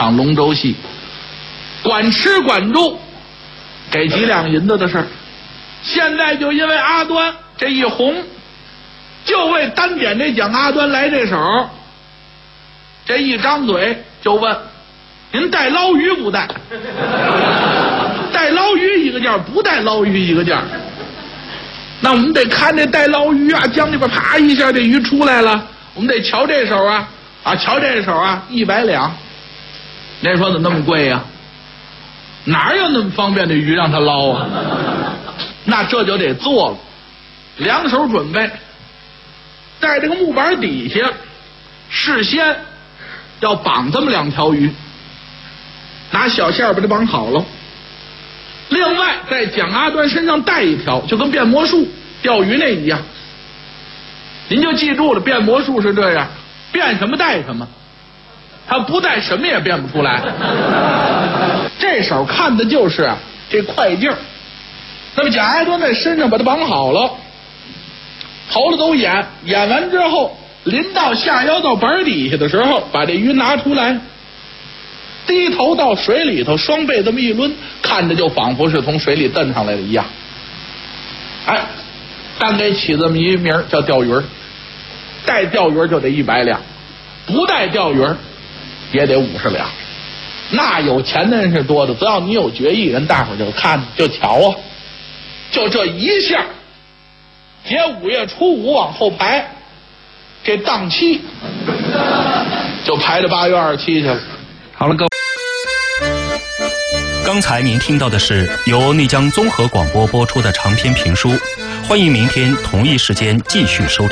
场龙舟戏，管吃管住，给几两银子的事儿。现在就因为阿端这一红，就为单点这蒋阿端来这手，这一张嘴就问：您带捞鱼不带？带捞鱼一个价，不带捞鱼一个价。那我们得看这带捞鱼啊，江里边啪一下这鱼出来了，我们得瞧这手啊，瞧这手啊，100两。您说怎么那么贵呀？哪有那么方便的鱼让他捞啊？那这就得做了，两手准备，在这个木板底下，事先要绑这么2条鱼，拿小线把它绑好了。另外，在蒋阿端身上带一条，就跟变魔术钓鱼那一样。您就记住了，变魔术是这样，变什么带什么，他不带什么也变不出来。这手看的就是这快劲儿。那么蒋阿端在身上把它绑好了，头了都演完之后，临到下腰到板底下的时候，把这鱼拿出来，低头到水里头，双背这么一抡，看着就仿佛是从水里蹬上来的一样。单给起这么一名叫钓鱼，带钓鱼就得100两，不带钓鱼也得50两。那有钱的人是多的，只要你有决议，人大伙就看就瞧啊。就这一下，节5月初5往后排，这档期就排到8月27去了。 好了，各位，刚才您听到的是由内江综合广播播出的长篇评书，欢迎明天同一时间继续收听。